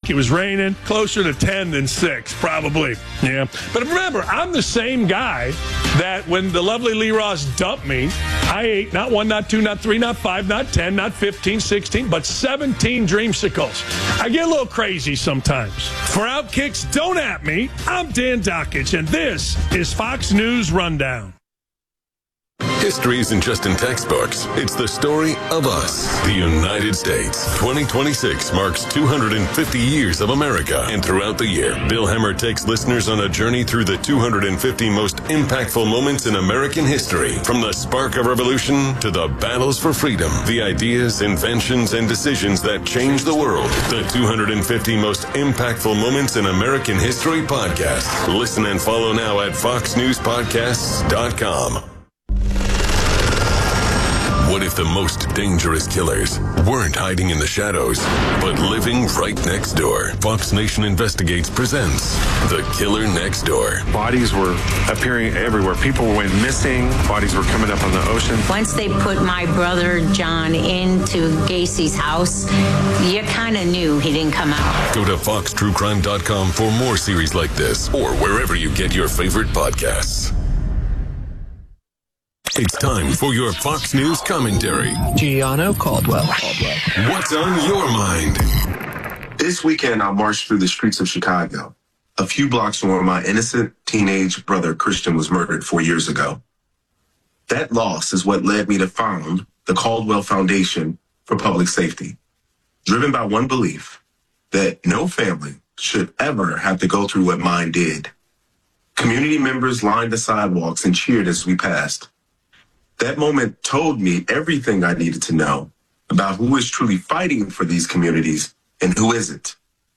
It was raining. Closer to 10 than 6, probably. Yeah. But remember, I'm the same guy that when the lovely Lee Ross dumped me, I ate not 1, not 2, not 3, not 5, not 10, not 15, 16, but 17 Dreamsicles. I get a little crazy sometimes. For Outkicks, don't at me. I'm Dan Dockich, and this is Fox News Rundown. History isn't just in textbooks. It's the story of us, the United States. 2026 marks 250 years of America. And throughout the year, Bill Hemmer takes listeners on a journey through the 250 most impactful moments in American history. From the spark of revolution to the battles for freedom, the ideas, inventions, and decisions that changed the world. The 250 most impactful moments in American history podcast. Listen and follow now at foxnewspodcasts.com. What if the most dangerous killers weren't hiding in the shadows, but living right next door? Fox Nation Investigates presents The Killer Next Door. Bodies were appearing everywhere. People went missing. Bodies were coming up on the ocean. Once they put my brother John into Gacy's house, you kind of knew he didn't come out. Go to foxtruecrime.com for more series like this, or wherever you get your favorite podcasts. It's time for your Fox News commentary. Giuliano Caldwell. What's on your mind? This weekend, I marched through the streets of Chicago, a few blocks from where my innocent teenage brother Christian was murdered 4 years ago. That loss is what led me to found the Caldwell Foundation for Public Safety, driven by one belief that no family should ever have to go through what mine did. Community members lined the sidewalks and cheered as we passed. That moment told me everything I needed to know about who is truly fighting for these communities and who isn't.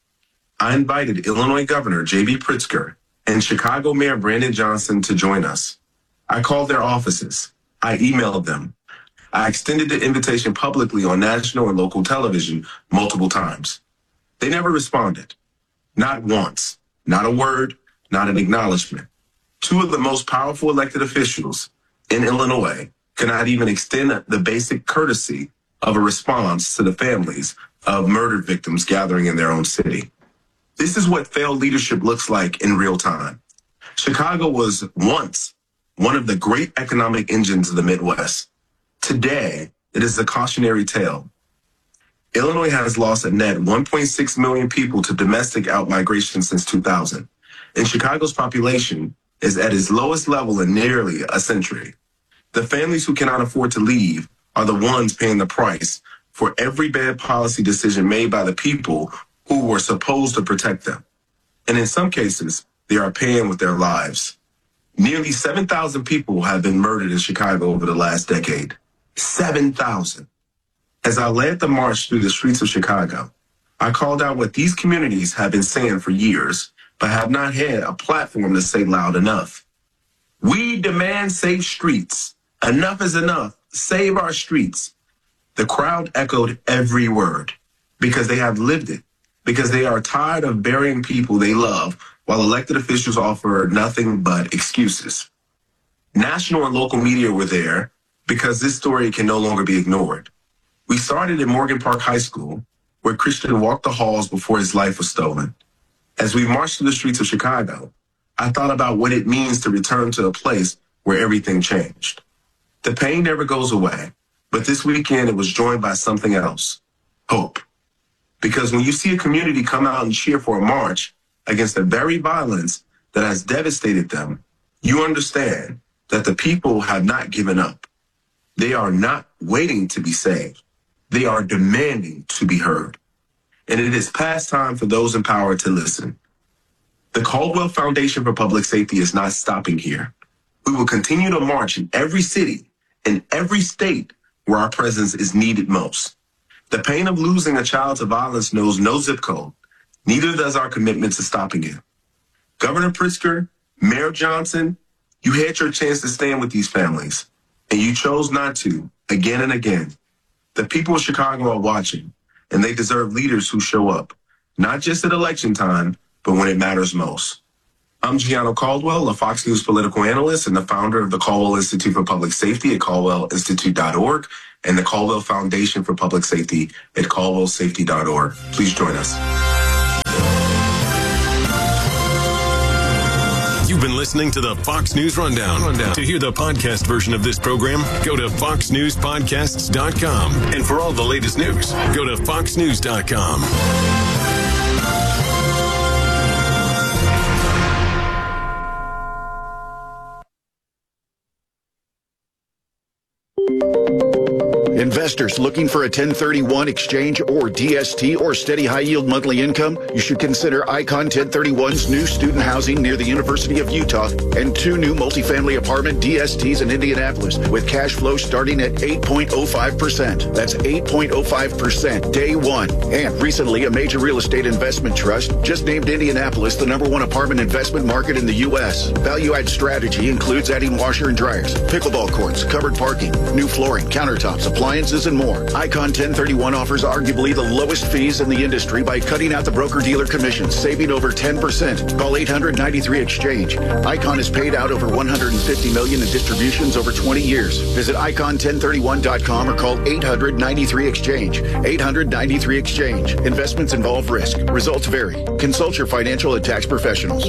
I invited Illinois Governor J.B. Pritzker and Chicago Mayor Brandon Johnson to join us. I called their offices. I emailed them. I extended the invitation publicly on national and local television multiple times. They never responded. Not once. Not a word. Not an acknowledgement. Two of the most powerful elected officials in Illinois cannot even extend the basic courtesy of a response to the families of murdered victims gathering in their own city. This is what failed leadership looks like in real time. Chicago was once one of the great economic engines of the Midwest. Today, it is a cautionary tale. Illinois has lost a net 1.6 million people to domestic outmigration since 2000, and Chicago's population is at its lowest level in nearly a century. The families who cannot afford to leave are the ones paying the price for every bad policy decision made by the people who were supposed to protect them. And in some cases, they are paying with their lives. Nearly 7,000 people have been murdered in Chicago over the last decade. 7,000. As I led the march through the streets of Chicago, I called out what these communities have been saying for years, but have not had a platform to say loud enough. We demand safe streets. Enough is enough. Save our streets. The crowd echoed every word because they have lived it, because they are tired of burying people they love while elected officials offer nothing but excuses. National and local media were there because this story can no longer be ignored. We started at Morgan Park High School, where Christian walked the halls before his life was stolen. As we marched through the streets of Chicago, I thought about what it means to return to a place where everything changed. The pain never goes away, but this weekend it was joined by something else, hope. Because when you see a community come out and cheer for a march against the very violence that has devastated them, you understand that the people have not given up. They are not waiting to be saved. They are demanding to be heard. And it is past time for those in power to listen. The Caldwell Foundation for Public Safety is not stopping here. We will continue to march in every city, in every state where our presence is needed most. The pain of losing a child to violence knows no zip code. Neither does our commitment to stopping it. Governor Pritzker, Mayor Johnson, you had your chance to stand with these families, and you chose not to, again and again. The people of Chicago are watching, and they deserve leaders who show up, not just at election time, but when it matters most. I'm Giuliano Caldwell, a Fox News political analyst and the founder of the Caldwell Institute for Public Safety at caldwellinstitute.org and the Caldwell Foundation for Public Safety at caldwellsafety.org. Please join us. listening to the Fox News Rundown. To hear the podcast version of this program, go to foxnewspodcasts.com. And for all the latest news, go to foxnews.com. Investors looking for a 1031 exchange or DST or steady high-yield monthly income? You should consider Icon 1031's new student housing near the University of Utah and 2 new multifamily apartment DSTs in Indianapolis with cash flow starting at 8.05%. That's 8.05% day one. And recently, a major real estate investment trust just named Indianapolis the #1 apartment investment market in the U.S. Value-add strategy includes adding washer and dryers, pickleball courts, covered parking, new flooring, countertops, appliances, and more. Icon 1031 offers arguably the lowest fees in the industry by cutting out the broker-dealer commissions, saving over 10%. Call 800-93-EXCHANGE. Icon has paid out over $150 million in distributions over 20 years. Visit icon1031.com or call 800-93-EXCHANGE. 800-93-EXCHANGE. Investments involve risk. Results vary. Consult your financial and tax professionals.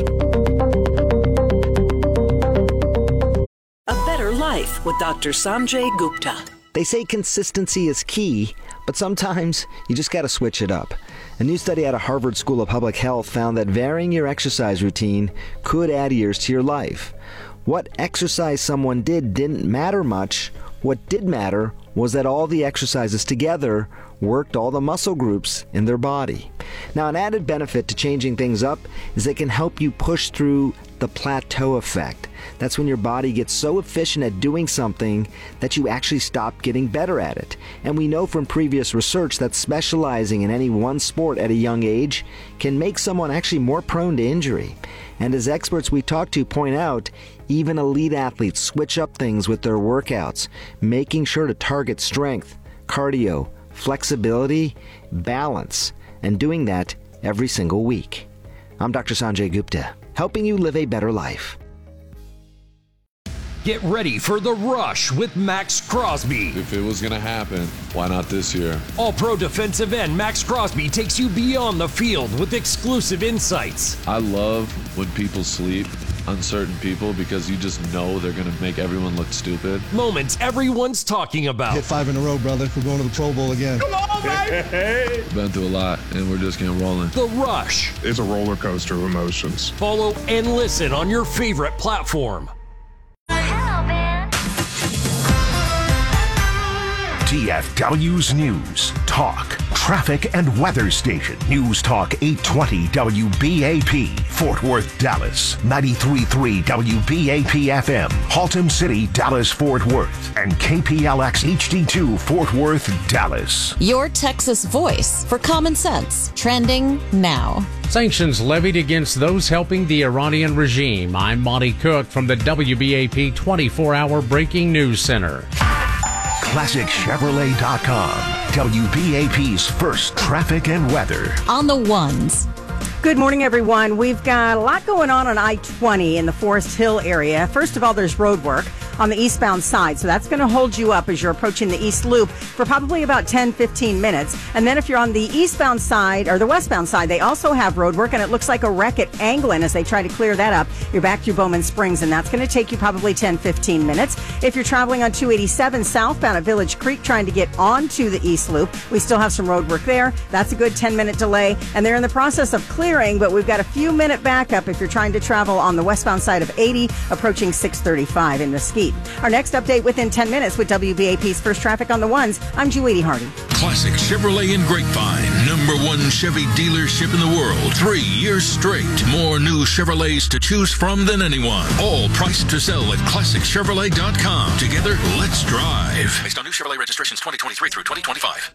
A Better Life with Dr. Sanjay Gupta. They say consistency is key, but sometimes you just got to switch it up. A new study out of Harvard School of Public Health found that varying your exercise routine could add years to your life. What exercise someone didn't matter much. What did matter was that all the exercises together worked all the muscle groups in their body. Now, an added benefit to changing things up is they can help you push through the plateau effect. That's when your body gets so efficient at doing something that you actually stop getting better at it. And we know from previous research that specializing in any one sport at a young age can make someone actually more prone to injury. And as experts we talk to point out, even elite athletes switch up things with their workouts, making sure to target strength, cardio, flexibility, balance, and doing that every single week. I'm Dr. Sanjay Gupta, helping you live a better life. Get ready for The Rush with Max Crosby. If it was going to happen, why not this year? All-pro defensive end Max Crosby takes you beyond the field with exclusive insights. I love when people sleep on certain people because you just know they're going to make everyone look stupid. Moments everyone's talking about. Hit 5 in a row, brother. We're going to the Pro Bowl again. Come on, baby! Been through a lot, and we're just getting rolling. The Rush. It's a roller coaster of emotions. Follow and listen on your favorite platform. DFW's News, Talk, Traffic and Weather Station. News Talk 820 WBAP, Fort Worth, Dallas. 93.3 WBAP FM, Haltom City, Dallas, Fort Worth. And KPLX HD2, Fort Worth, Dallas. Your Texas voice for common sense. Trending now. Sanctions levied against those helping the Iranian regime. I'm Monty Cook from the WBAP 24-hour Breaking News Center. ClassicChevrolet.com, WBAP's first traffic and weather. On the ones. Good morning, everyone. We've got a lot going on I-20 in the Forest Hill area. First of all, there's road work on the eastbound side, so that's going to hold you up as you're approaching the East Loop for probably about 10-15 minutes. And then if you're on the eastbound side or the westbound side, they also have road work, and it looks like a wreck at Anglin as they try to clear that up. You're back through Bowman Springs, and that's going to take you probably 10-15 minutes. If you're traveling on 287 southbound at Village Creek trying to get onto the East Loop, we still have some road work there. That's a good 10-minute delay, and they're in the process of clearing, but we've got a few minute backup if you're trying to travel on the westbound side of 80 approaching 635 in Mesquite. Our next update within 10 minutes with WBAP's First Traffic on the Ones. I'm Julie Hardy. Classic Chevrolet in Grapevine. #1 Chevy dealership in the world. 3 years straight. More new Chevrolets to choose from than anyone. All priced to sell at ClassicChevrolet.com. Together, let's drive. Based on new Chevrolet registrations 2023 through 2025.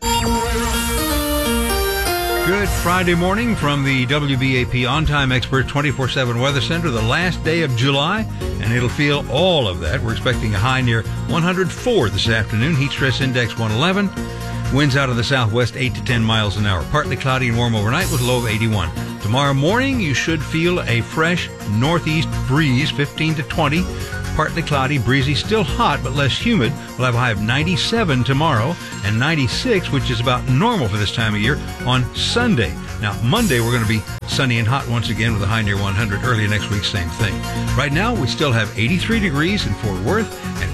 Good Friday morning from the WBAP On-Time Expert 24/7 Weather Center, the last day of July, and it'll feel all of that. We're expecting a high near 104 this afternoon, heat stress index 111, winds out of the southwest 8 to 10 miles an hour, partly cloudy and warm overnight with low of 81. Tomorrow morning, you should feel a fresh northeast breeze, 15 to 20, partly cloudy, breezy, still hot but less humid. We'll have a high of 97 tomorrow and 96, which is about normal for this time of year, on Sunday. Now, Monday, we're going to be sunny and hot once again with a high near 100. Early next week, same thing. Right now, we still have 83 degrees in Fort Worth and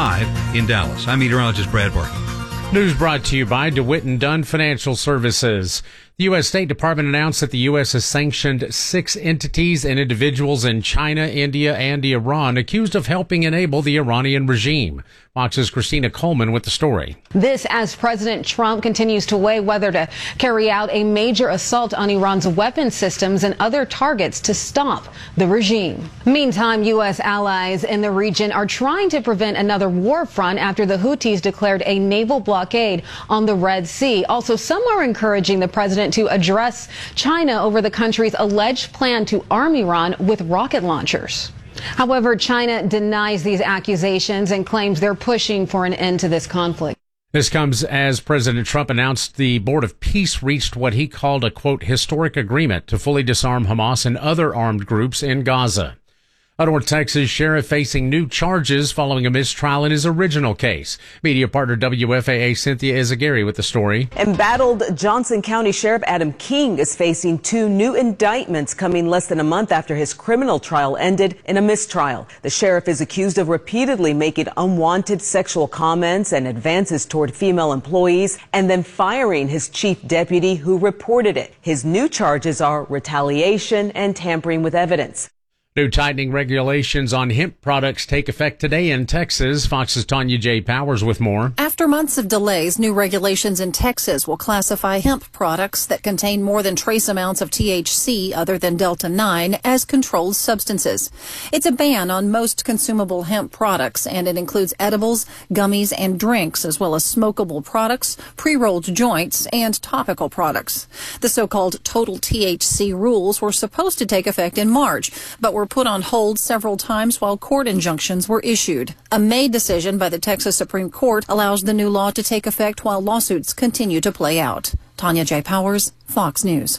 85 in Dallas. I'm meteorologist Brad Barker. News brought to you by DeWitt & Dunn Financial Services. The U.S. State Department announced that the U.S. has sanctioned 6 entities and individuals in China, India, and Iran accused of helping enable the Iranian regime. Fox's Christina Coleman with the story. This as President Trump continues to weigh whether to carry out a major assault on Iran's weapons systems and other targets to stop the regime. Meantime, U.S. allies in the region are trying to prevent another war front after the Houthis declared a naval blockade on the Red Sea. Also, some are encouraging the president to address China over the country's alleged plan to arm Iran with rocket launchers. However, China denies these accusations and claims they're pushing for an end to this conflict. This comes as President Trump announced the Board of Peace reached what he called a, quote, historic agreement to fully disarm Hamas and other armed groups in Gaza. A North Texas sheriff facing new charges following a mistrial in his original case. Media partner WFAA Cynthia Izagiri with the story. Embattled Johnson County Sheriff Adam King is facing 2 new indictments coming less than a month after his criminal trial ended in a mistrial. The sheriff is accused of repeatedly making unwanted sexual comments and advances toward female employees and then firing his chief deputy who reported it. His new charges are retaliation and tampering with evidence. New tightening regulations on hemp products take effect today in Texas. Fox's Tanya J. Powers with more. After months of delays, new regulations in Texas will classify hemp products that contain more than trace amounts of THC other than Delta-9 as controlled substances. It's a ban on most consumable hemp products, and it includes edibles, gummies, and drinks, as well as smokable products, pre-rolled joints, and topical products. The so-called total THC rules were supposed to take effect in March, but were put on hold several times while court injunctions were issued. A May decision by the Texas Supreme Court allows the new law to take effect while lawsuits continue to play out. Tanya J. Powers, Fox News.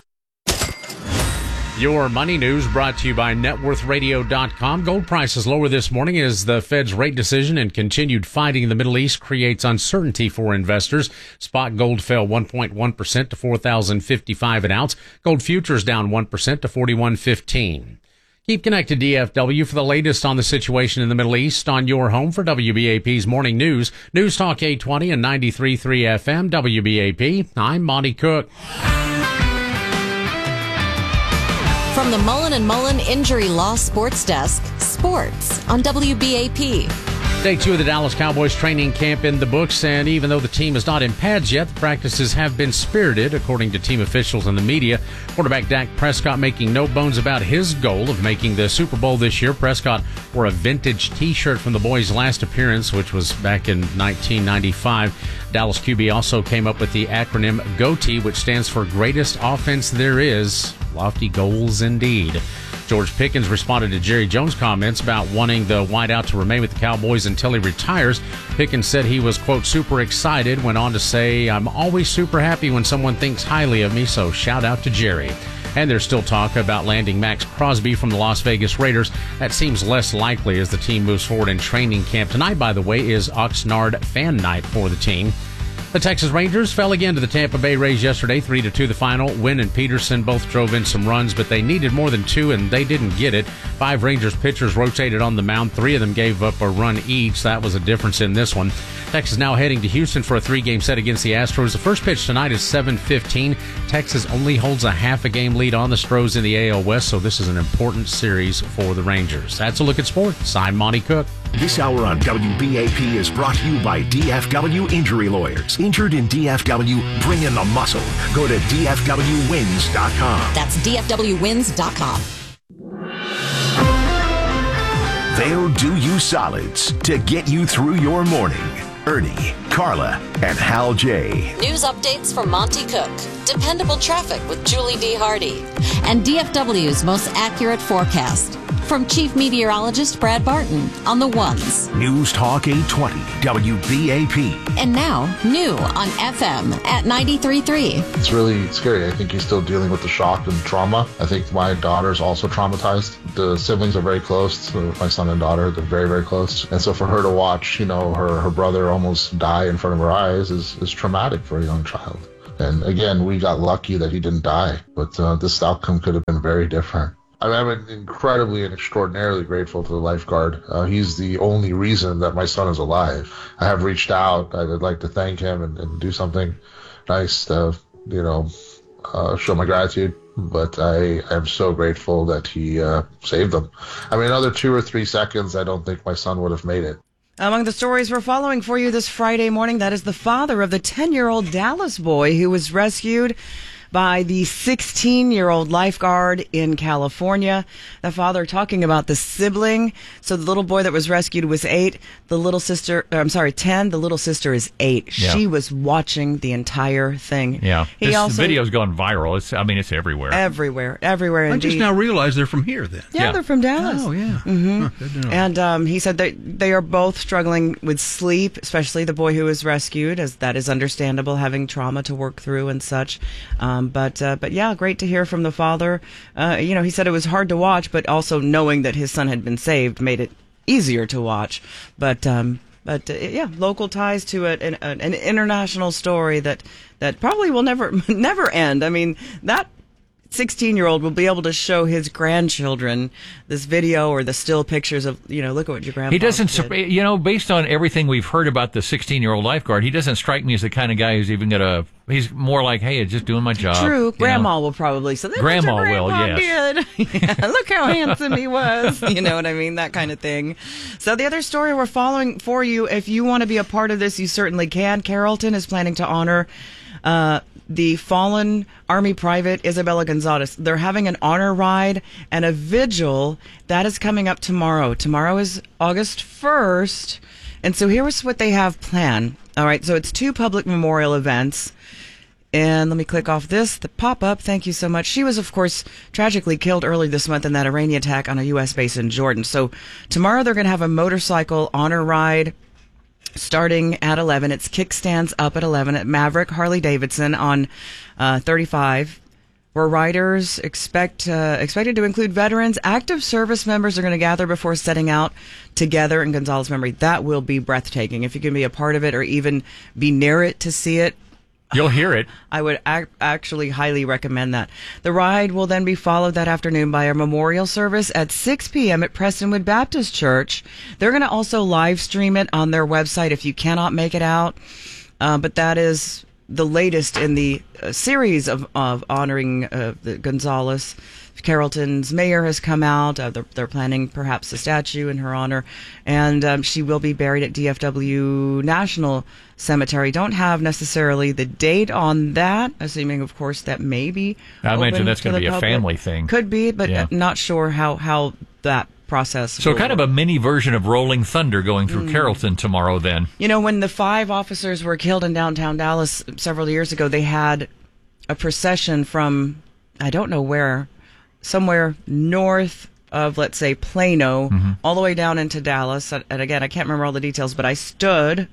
Your money news brought to you by networthradio.com. Gold prices lower this morning as the Fed's rate decision and continued fighting in the Middle East creates uncertainty for investors. Spot gold fell 1.1% to $4,055 an ounce. Gold futures down 1% to $41.15. Keep connected to DFW for the latest on the situation in the Middle East on your home for WBAP's Morning News. News Talk 820 and 93.3 FM, WBAP. I'm Monty Cook. From the Mullen & Mullen Injury Law Sports Desk, sports on WBAP. Day 2 of the Dallas Cowboys training camp in the books, and even though the team is not in pads yet, the practices have been spirited, according to team officials and the media. Quarterback Dak Prescott making no bones about his goal of making the Super Bowl this year. Prescott wore a vintage T-shirt from the boys' last appearance, which was back in 1995. Dallas QB also came up with the acronym GOAT, which stands for Greatest Offense There Is. Lofty goals indeed. George Pickens responded to Jerry Jones' comments about wanting the wideout to remain with the Cowboys until he retires. Pickens said he was, quote, super excited, went on to say, I'm always super happy when someone thinks highly of me, so shout out to Jerry. And there's still talk about landing Max Crosby from the Las Vegas Raiders. That seems less likely as the team moves forward in training camp. Tonight, by the way, is Oxnard fan night for the team. The Texas Rangers fell again to the Tampa Bay Rays yesterday, 3-2 the final. Wynn and Peterson both drove in some runs, but they needed more than 2, and they didn't get it. 5 Rangers pitchers rotated on the mound. 3 of them gave up a run each. That was a difference in this one. Texas now heading to Houston for a 3-game set against the Astros. The first pitch tonight is 7:15. Texas only holds a half a game lead on the Stros in the AL West, so this is an important series for the Rangers. That's a look at sports. I'm Monty Cook. This hour on WBAP is brought to you by DFW Injury Lawyers. Injured in DFW, bring in the muscle. Go to DFWWins.com. That's DFWWins.com. They'll do you solids to get you through your morning. Ernie, Carla, and Hal J. News updates from Monty Cook. Dependable traffic with Julie D. Hardy. And DFW's most accurate forecast. From Chief Meteorologist Brad Barton on the ones. News Talk 820 WBAP. And now, new on FM at 93.3. It's really scary. I think he's still dealing with the shock and trauma. I think my daughter's also traumatized. The siblings are very close. So my son and daughter, they're very, very close. And so for her to watch, her brother almost die in front of her eyes is traumatic for a young child. And again, we got lucky that he didn't die, but this outcome could have been very different. I'm incredibly and extraordinarily grateful to the lifeguard. He's the only reason that my son is alive. I have reached out. I'd like to thank him and do something nice to, show my gratitude. But I am so grateful that he saved them. Another 2 or 3 seconds, I don't think my son would have made it. Among the stories we're following for you this Friday morning, that is the father of the 10-year-old Dallas boy who was rescued by the 16-year-old lifeguard in California. The father talking about the sibling. So the little boy that was rescued was 8. The little sister, 10. The little sister is 8. Yeah. She was watching the entire thing. Yeah. This video's gone viral. It's everywhere. Everywhere indeed. I just now realized they're from here then. Yeah, they're from Dallas. Oh, yeah. Mm-hmm. Huh, good to know. And he said that they are both struggling with sleep, especially the boy who was rescued, as that is understandable, having trauma to work through and such. But yeah, great to hear from the father. He said it was hard to watch, but also knowing that his son had been saved made it easier to watch. But local ties to an international story that probably will never end. That 16-year-old will be able to show his grandchildren this video or the still pictures of, look at what your grandpa He doesn't, did. Based on everything we've heard about the 16-year-old lifeguard, he doesn't strike me as the kind of guy who's even he's more like, hey, it's just doing my job. True. Grandma will probably say, Grandma will, yes. Yeah, look how handsome he was. You know what I mean? That kind of thing. So the other story we're following for you, if you want to be a part of this, you certainly can. Carrollton is planning to honor the fallen Army Private Isabella Gonzalez. They're having an honor ride and a vigil that is coming up tomorrow. Tomorrow is August 1st. And so here's what they have planned. All right. So it's 2 public memorial events. And let me click off the pop-up. Thank you so much. She was, of course, tragically killed early this month in that Iranian attack on a U.S. base in Jordan. So tomorrow they're going to have a motorcycle honor ride starting at 11. It's kickstands up at 11 at Maverick Harley Davidson on 35, where riders expected to include veterans. Active service members are going to gather before setting out together in Gonzalez memory. That will be breathtaking. If you can be a part of it or even be near it to see it, you'll hear it. I would actually highly recommend that. The ride will then be followed that afternoon by a memorial service at 6 p.m. at Prestonwood Baptist Church. They're going to also live stream it on their website if you cannot make it out. But that is the latest in the series of honoring the Gonzalez. Carrollton's mayor has come out. They're planning perhaps a statue in her honor. And she will be buried at DFW National Cemetery. Don't have necessarily the date on that, assuming, of course, that may be I imagine that's going to be a family thing. Could be, but not sure how that process So kind of a mini version of Rolling Thunder going through Carrollton tomorrow then. When the 5 officers were killed in downtown Dallas several years ago, they had a procession from, I don't know where, somewhere north of, let's say, Plano, all the way down into Dallas. And again, I can't remember all the details, but I stood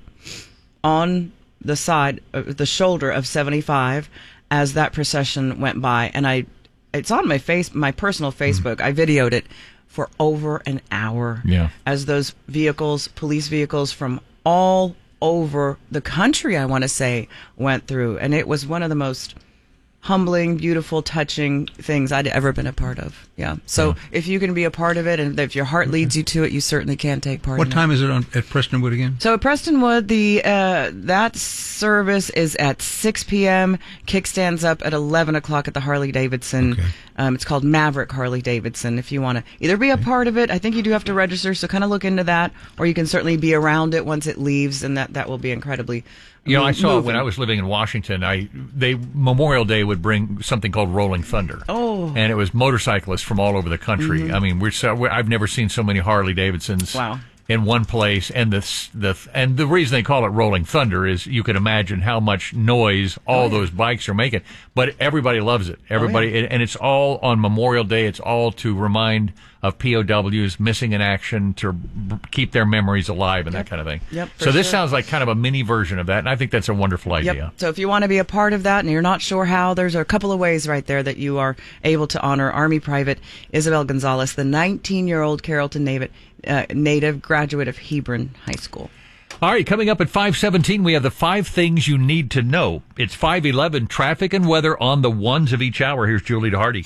on the side, the shoulder of 75 as that procession went by. And it's on my personal Facebook. I videoed it for over an hour as those vehicles, police vehicles from all over the country, I want to say, went through. And it was one of the most humbling, beautiful, touching things I'd ever been a part of. Yeah. So if you can be a part of it, and if your heart leads you to it, you certainly can take part. What time is it at Prestonwood again? So at Prestonwood, that service is at 6 p.m. Kickstands up at 11 o'clock at the Harley Davidson. Okay. It's called Maverick Harley Davidson. If you want to either be a part of it, I think you do have to register, so kind of look into that, or you can certainly be around it once it leaves, and that will be incredibly. I saw when I was living in Washington, Memorial Day would bring something called Rolling Thunder. Oh. And it was motorcyclists from all over the country. I've never seen so many Harley Davidsons in one place. And the reason they call it Rolling Thunder is you can imagine how much noise all those bikes are making. But everybody loves it. Everybody, and it's all on Memorial Day. It's all to remind of POWs missing in action to keep their memories alive and that kind of thing. Yep. So this sounds like kind of a mini version of that, and I think that's a wonderful idea. Yep. So if you want to be a part of that and you're not sure how, there's a couple of ways right there that you are able to honor Army Private Isabel Gonzalez, the 19-year-old Carrollton native graduate of Hebron High School. All right, coming up at 5:17, we have the 5 things you need to know. It's 5:11, traffic and weather on the ones of each hour. Here's Julie DeHardy.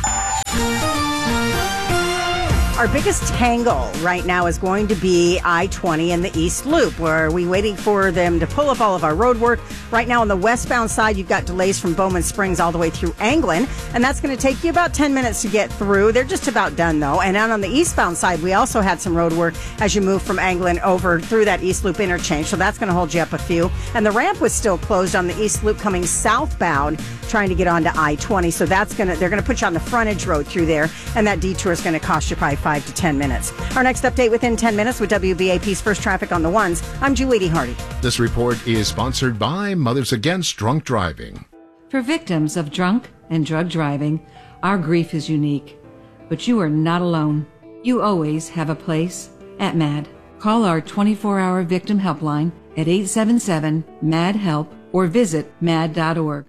Our biggest tangle right now is going to be I-20 and the East Loop, where we're waiting for them to pull up all of our road work. Right now on the westbound side, you've got delays from Bowman Springs all the way through Anglin, and that's going to take you about 10 minutes to get through. They're just about done, though. And out on the eastbound side, we also had some road work as you move from Anglin over through that East Loop interchange, so that's going to hold you up a few. And the ramp was still closed on the East Loop coming southbound, trying to get onto I-20, so they're going to put you on the frontage road through there, and that detour is going to cost you probably 5 to 10 minutes. Our next update within 10 minutes with WBAP's First Traffic on the Ones. I'm Julie DeHardy. This report is sponsored by Mothers Against Drunk Driving. For victims of drunk and drug driving, our grief is unique. But you are not alone. You always have a place at MAD. Call our 24-hour victim helpline at 877-MAD-HELP or visit mad.org.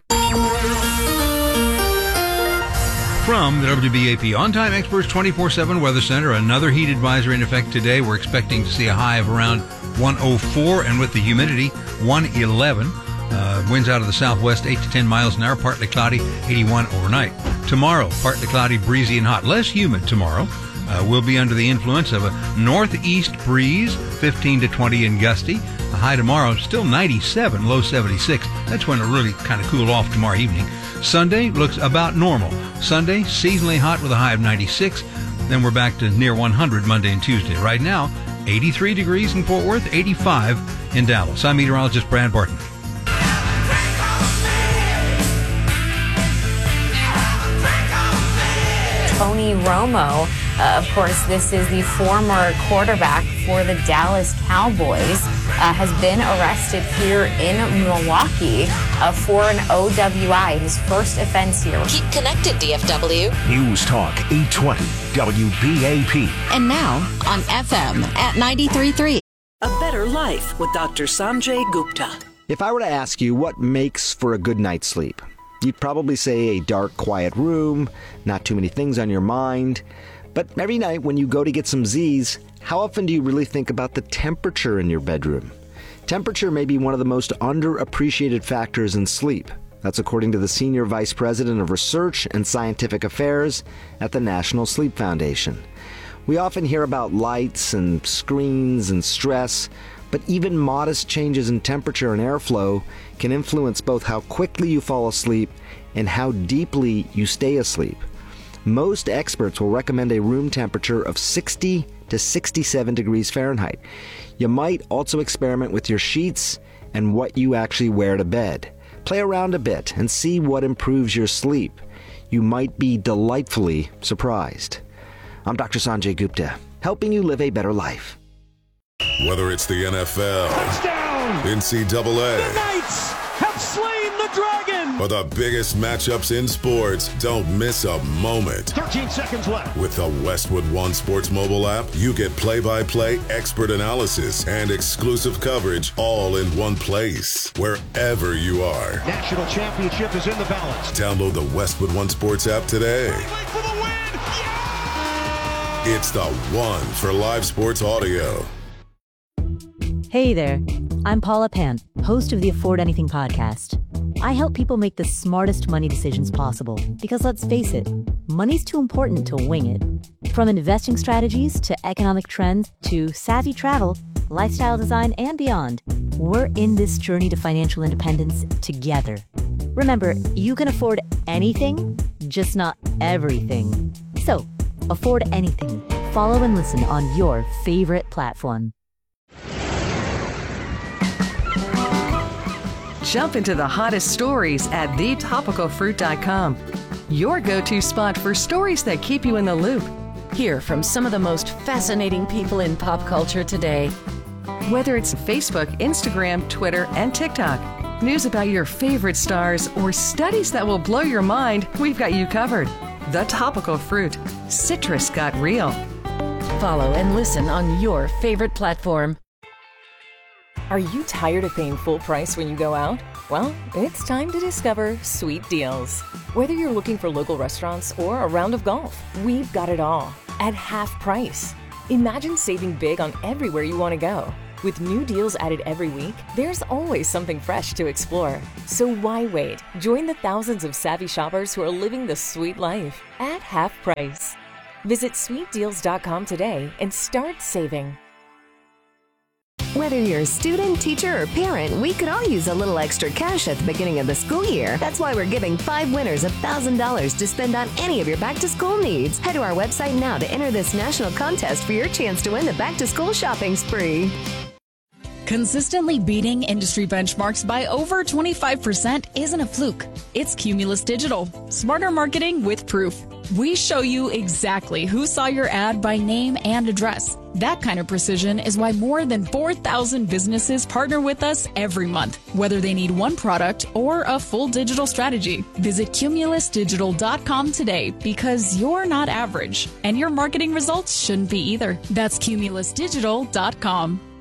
From the WBAP On-Time Experts 24/7 Weather Center, another heat advisory in effect today. We're expecting to see a high of around 104, and with the humidity, 111. Winds out of the southwest, 8 to 10 miles an hour, partly cloudy, 81 overnight. Tomorrow, partly cloudy, breezy, and hot. Less humid tomorrow. We'll be under the influence of a northeast breeze, 15 to 20 and gusty. The high tomorrow, still 97, low 76. That's when it'll really kind of cool off tomorrow evening. Sunday looks about normal. Sunday, seasonally hot with a high of 96. Then we're back to near 100 Monday and Tuesday. Right now, 83 degrees in Fort Worth, 85 in Dallas. I'm meteorologist Brad Barton. Tony Romo, of course, this is the former quarterback for the Dallas Cowboys, has been arrested here in Milwaukee for an OWI, his first offense here. Keep connected, DFW. News Talk 820 WBAP. And now on FM at 93.3. A Better Life with Dr. Sanjay Gupta. If I were to ask you what makes for a good night's sleep, you'd probably say a dark, quiet room, not too many things on your mind. But every night when you go to get some Z's, how often do you really think about the temperature in your bedroom? Temperature may be one of the most underappreciated factors in sleep. That's according to the Senior Vice President of Research and Scientific Affairs at the National Sleep Foundation. We often hear about lights and screens and stress, but even modest changes in temperature and airflow can influence both how quickly you fall asleep and how deeply you stay asleep. Most experts will recommend a room temperature of 60 to 67 degrees Fahrenheit. You might also experiment with your sheets and what you actually wear to bed. Play around a bit and see what improves your sleep. You might be delightfully surprised. I'm Dr. Sanjay Gupta, helping you live a better life. Whether it's the NFL, touchdown, NCAA, the Knights have slain the dragon, or the biggest matchups in sports, don't miss a moment. 13 seconds left. With the Westwood One Sports mobile app, you get play-by-play, expert analysis, and exclusive coverage all in one place, wherever you are. National championship is in the balance. Download the Westwood One Sports app today. For the win. Yeah! It's the one for live sports audio. Hey there, I'm Paula Pan, host of the Afford Anything podcast. I help people make the smartest money decisions possible because let's face it, money's too important to wing it. From investing strategies to economic trends to savvy travel, lifestyle design, and beyond, we're in this journey to financial independence together. Remember, you can afford anything, just not everything. So, afford anything. Follow and listen on your favorite platform. Jump into the hottest stories at thetopicalfruit.com. Your go-to spot for stories that keep you in the loop. Hear from some of the most fascinating people in pop culture today. Whether it's Facebook, Instagram, Twitter, and TikTok, news about your favorite stars, or studies that will blow your mind, we've got you covered. The Topical Fruit. Citrus got real. Follow and listen on your favorite platform. Are you tired of paying full price when you go out? Well, it's time to discover Sweet Deals. Whether you're looking for local restaurants or a round of golf, we've got it all at half price. Imagine saving big on everywhere you want to go. With new deals added every week, there's always something fresh to explore. So why wait? Join the thousands of savvy shoppers who are living the sweet life at half price. Visit sweetdeals.com today and start saving. Whether you're a student, teacher, or parent, we could all use a little extra cash at the beginning of the school year. That's why we're giving 5 winners $1,000 to spend on any of your back-to-school needs. Head to our website now to enter this national contest for your chance to win the back-to-school shopping spree. Consistently beating industry benchmarks by over 25% isn't a fluke. It's Cumulus Digital. Smarter marketing with proof. We show you exactly who saw your ad by name and address. That kind of precision is why more than 4,000 businesses partner with us every month, whether they need one product or a full digital strategy. Visit cumulusdigital.com today because you're not average, and your marketing results shouldn't be either. That's cumulusdigital.com.